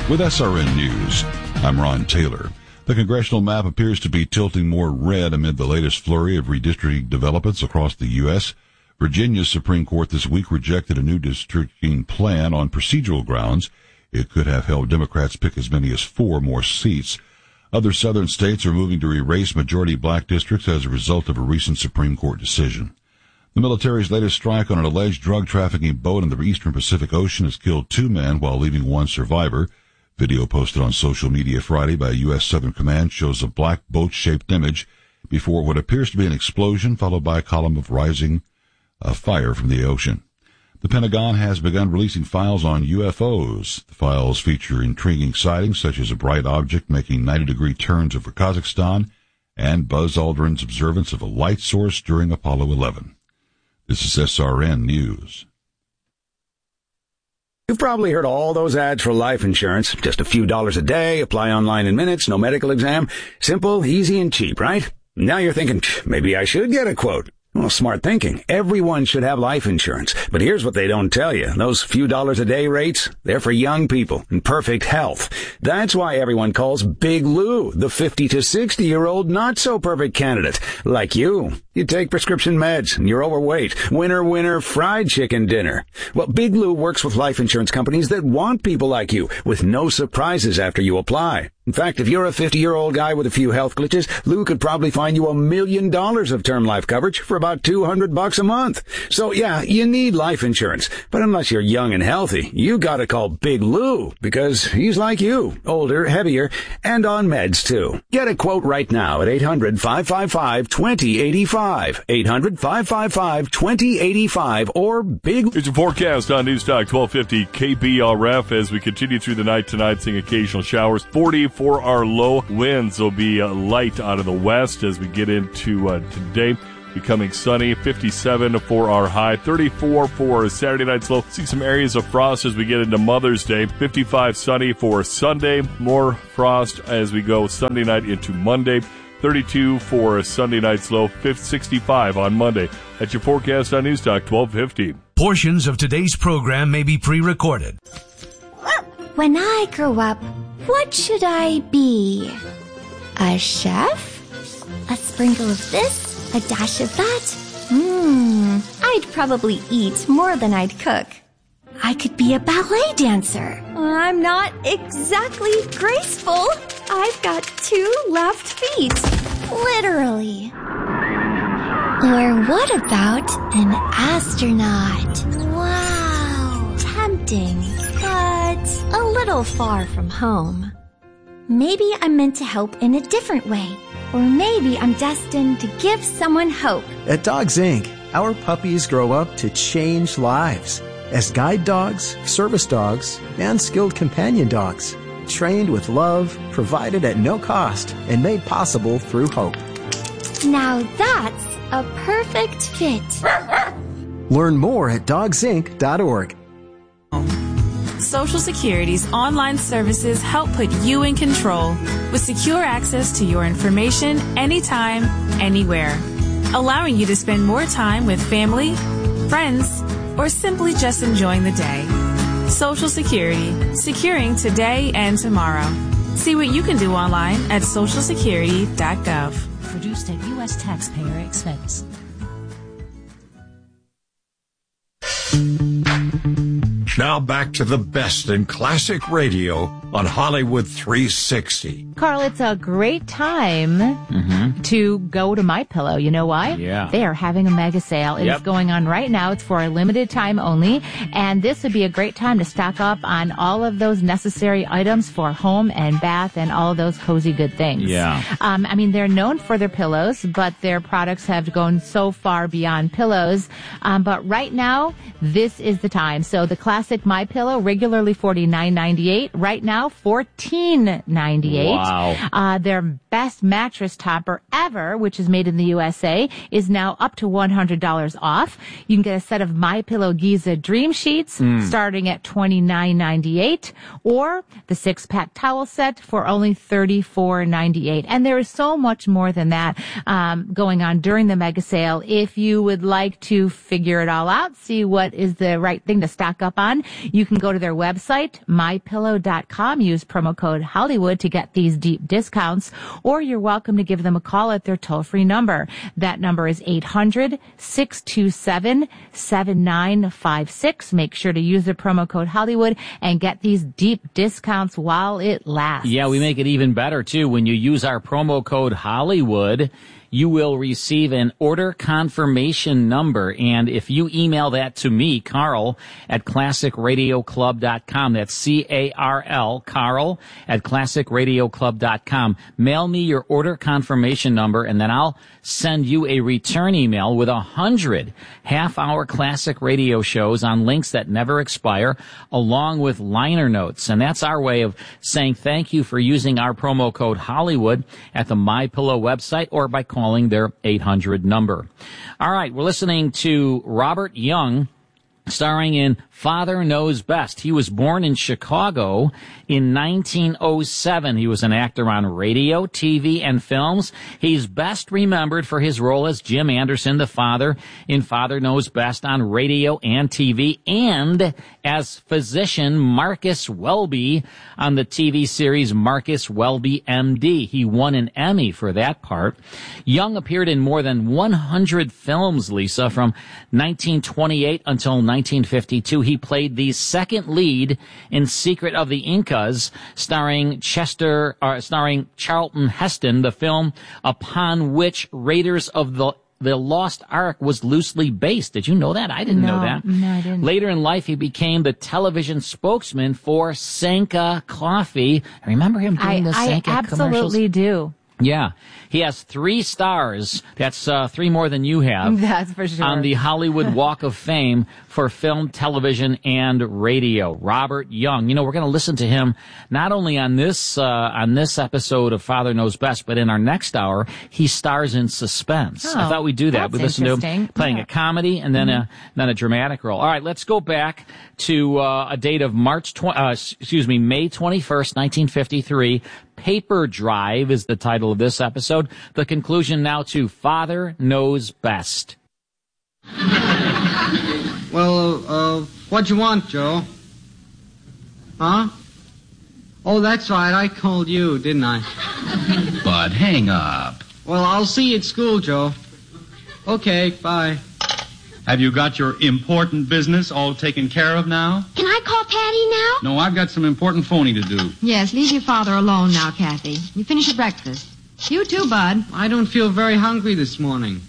With SRN News, I'm Ron Taylor. The congressional map appears to be tilting more red amid the latest flurry of redistricting developments across the U.S. Virginia's Supreme Court this week rejected a new districting plan on procedural grounds. It could have helped Democrats pick as many as 4 more seats. Other southern states are moving to erase majority black districts as a result of a recent Supreme Court decision. The military's latest strike on an alleged drug trafficking boat in the eastern Pacific Ocean has killed 2 men while leaving 1 survivor. Video posted on social media Friday by U.S. Southern Command shows a black boat-shaped image before what appears to be an explosion, followed by a column of rising fire from the ocean. The Pentagon has begun releasing files on UFOs. The files feature intriguing sightings such as a bright object making 90-degree turns over Kazakhstan and Buzz Aldrin's observance of a light source during Apollo 11. This is SRN News. You've probably heard all those ads for life insurance. Just a few dollars a day, apply online in minutes, no medical exam. Simple, easy, and cheap, right? Now you're thinking, maybe I should get a quote. Well, smart thinking. Everyone should have life insurance. But here's what they don't tell you. Those few dollars a day rates, they're for young people in perfect health. That's why everyone calls Big Lou the 50 to 60-year-old not-so-perfect candidate. Like you. You take prescription meds and you're overweight. Winner, winner, fried chicken dinner. Well, Big Lou works with life insurance companies that want people like you with no surprises after you apply. In fact, if you're a 50-year-old guy with a few health glitches, Lou could probably find you $1 million of term life coverage for about $200 a month. So yeah, you need life insurance. But unless you're young and healthy, you gotta call Big Lou because he's like you, older, heavier, and on meds too. Get a quote right now at 800-555-2085. 800-555-2085 or Big. Here's your forecast on Newstalk 1250 KBRF as we continue through the night tonight, seeing occasional showers. 40 for our low. Winds will be light out of the west as we get into today. Becoming sunny. 57 for our high. 34 for Saturday night's low. See some areas of frost as we get into Mother's Day. 55 sunny for Sunday. More frost as we go Sunday night into Monday. 32 for Sunday night's low. 65 on Monday. That's your forecast on Newstalk 1250. Portions of today's program may be pre-recorded. When I grow up, what should I be? A chef? A sprinkle of this? A dash of that? I'd probably eat more than I'd cook. I could be a ballet dancer. I'm not exactly graceful. I've got 2 left feet. Literally. Or what about an astronaut? Wow. Tempting, but a little far from home. Maybe I'm meant to help in a different way. Or maybe I'm destined to give someone hope. At Dogs Inc., our puppies grow up to change lives as guide dogs, service dogs, and skilled companion dogs, trained with love, provided at no cost, and made possible through hope. Now that's a perfect fit. Learn more at dogsinc.org. Social Security's online services help put you in control with secure access to your information anytime, anywhere, allowing you to spend more time with family, friends, or simply just enjoying the day. Social Security, securing today and tomorrow. See what you can do online at socialsecurity.gov. Produced at U.S. taxpayer expense. Now back to the best in classic radio on Hollywood 360. Carl, it's a great time to go to MyPillow. You know why? Yeah. They are having a mega sale. It is going on right now. It's for a limited time only. And this would be a great time to stock up on all of those necessary items for home and bath and all of those cozy good things. Yeah. I mean, they're known for their pillows, but their products have gone so far beyond pillows. But right now, this is the time. So the classic MyPillow, regularly $49.98. Right now, $14.98. Wow. Their best mattress topper ever, which is made in the USA, is now up to $100 off. You can get a set of MyPillow Giza Dream Sheets starting at $29.98, or the 6-pack towel set for only $34.98. And there is so much more than that going on during the mega sale. If you would like to figure it all out, see what is the right thing to stock up on, fun. You can go to their website, mypillow.com, use promo code Hollywood to get these deep discounts, or you're welcome to give them a call at their toll-free number. That number is 800-627-7956. Make sure to use the promo code Hollywood and get these deep discounts while it lasts. Yeah, we make it even better, too. When you use our promo code Hollywood, you will receive an order confirmation number. And if you email that to me, Carl, at classicradioclub.com, that's C-A-R-L, Carl, at classicradioclub.com, mail me your order confirmation number, and then I'll send you a return email with 100 half-hour classic radio shows on links that never expire, along with liner notes. And that's our way of saying thank you for using our promo code Hollywood at the MyPillow website or by calling their 800 number. All right, we're listening to Robert Young, starring in Father Knows Best. He was born in Chicago in 1907. He was an actor on radio, TV, and films. He's best remembered for his role as Jim Anderson, the father, in Father Knows Best on radio and TV, and as physician Marcus Welby on the TV series Marcus Welby, MD. He won an Emmy for that part. Young appeared in more than 100 films, Lisa, from 1928 until 1952. He played the second lead in Secret of the Incas, starring Charlton Heston, the film upon which Raiders of the Lost Ark was loosely based. Did you know that? I didn't know that. No, I didn't. Later in life, he became the television spokesman for Sanka Coffee. Remember him doing the Sanka commercials? I absolutely do. Yeah. He has 3 stars. That's 3 more than you have. That's for sure. On the Hollywood Walk of Fame for film, television, and radio. Robert Young. You know, we're going to listen to him not only on this episode of Father Knows Best, but in our next hour, he stars in Suspense. I thought we'd do that. We listen to him playing a comedy and then a dramatic role. All right, let's go back to a date of May 21st, 1953. Paper Drive is the title of this episode. The conclusion now to Father Knows Best. Well, what'd you want, Joe? Huh? Oh, that's right. I called you, didn't I? Bud, hang up. Well, I'll see you at school, Joe. Okay, bye. Have you got your important business all taken care of now? Can I call Patty now? No, I've got some important phoning to do. Yes, leave your father alone now, Kathy. You finish your breakfast. You too, Bud. I don't feel very hungry this morning.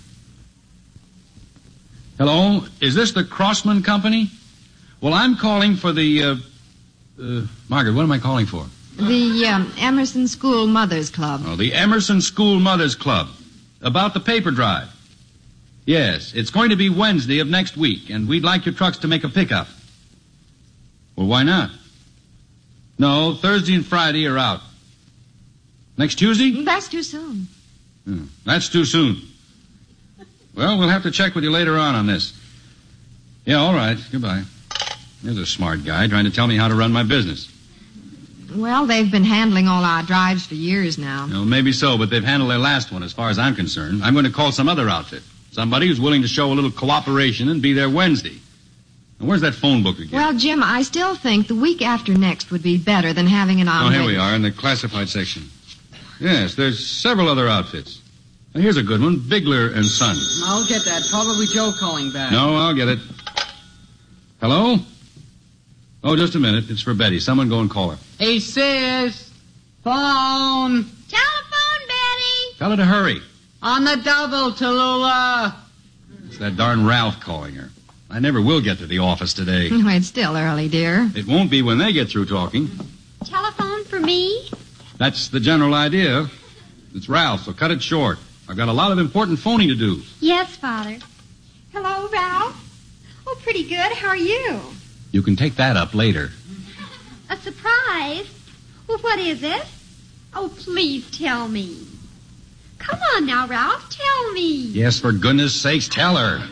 Hello? Is this the Crossman Company? Well, I'm calling for the, Margaret, what am I calling for? The Emerson School Mothers Club. Oh, the Emerson School Mothers Club. About the paper drive. Yes, it's going to be Wednesday of next week, and we'd like your trucks to make a pickup. Well, why not? No, Thursday and Friday are out. Next Tuesday? That's too soon. That's too soon. Well, we'll have to check with you later on this. Yeah, all right. Goodbye. There's a smart guy trying to tell me how to run my business. Well, they've been handling all our drives for years now. Well, maybe so, but they've handled their last one as far as I'm concerned. I'm going to call some other outfit. Somebody who's willing to show a little cooperation and be there Wednesday. Now, where's that phone book again? Well, Jim, I still think the week after next would be better than having an Oh, omelet. here we are in the classified section. Yes, there's several other outfits. Now, here's a good one, Bigler and Son. I'll get that. Probably Joe calling back. No, I'll get it. Hello? Oh, just a minute. It's for Betty. Someone go and call her. Hey, sis. Phone. Telephone, Betty. Tell her to hurry. On the double, Tallulah. It's that darn Ralph calling her. I never will get to the office today. Oh, it's still early, dear. It won't be when they get through talking. Telephone for me? That's the general idea. It's Ralph, so cut it short. I've got a lot of important phoning to do. Yes, Father. Hello, Ralph. Oh, pretty good. How are you? You can take that up later. A surprise? Well, what is it? Oh, please tell me. Come on now, Ralph. Tell me. Yes, for goodness sakes, tell her.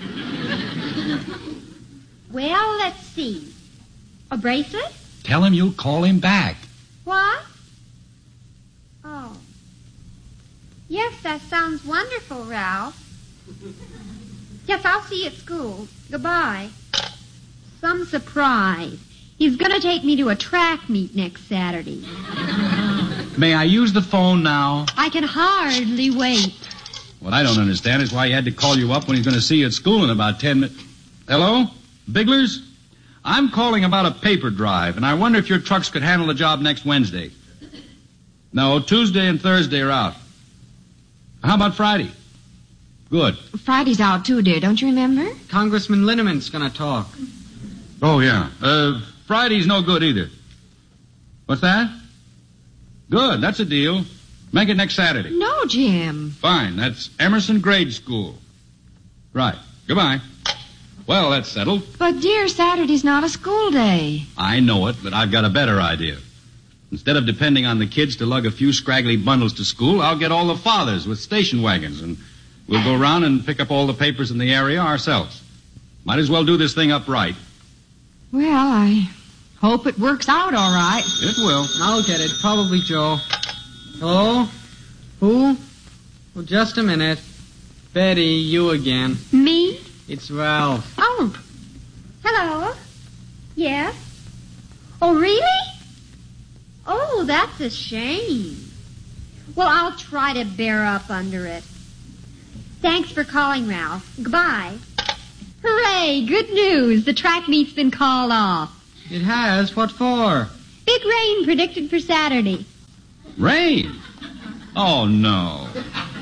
Well, let's see. A bracelet? Tell him you'll call him back. What? Oh. Yes, that sounds wonderful, Ralph. Yes, I'll see you at school. Goodbye. Some surprise. He's going to take me to a track meet next Saturday. May I use the phone now? I can hardly wait. What I don't understand is why he had to call you up when he's going to see you at school in about 10 minutes. Hello? Bigglers? I'm calling about a paper drive, and I wonder if your trucks could handle the job next Wednesday. No, Tuesday and Thursday are out. How about Friday? Good. Friday's out too, dear. Don't you remember? Congressman Linneman's going to talk. Oh, yeah. Friday's no good either. What's that? Good, that's a deal. Make it next Saturday. No, Jim. Fine, that's Emerson Grade School. Right. Goodbye. Well, that's settled. But, dear, Saturday's not a school day. I know it, but I've got a better idea. Instead of depending on the kids to lug a few scraggly bundles to school, I'll get all the fathers with station wagons, and we'll go around and pick up all the papers in the area ourselves. Might as well do this thing up right. Well, I hope it works out all right. It will. I'll get it. Probably Joe. Hello? Who? Oh, just a minute. Betty, you again. Me? It's Ralph. Oh. Hello? Yes? Oh, really? Oh, that's a shame. Well, I'll try to bear up under it. Thanks for calling, Ralph. Goodbye. Hooray! Good news. The track meet's been called off. It has? What for? Big rain predicted for Saturday. Rain? Oh, no.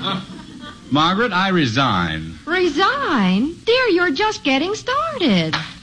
Margaret, I resign. Resign? Dear, you're just getting started.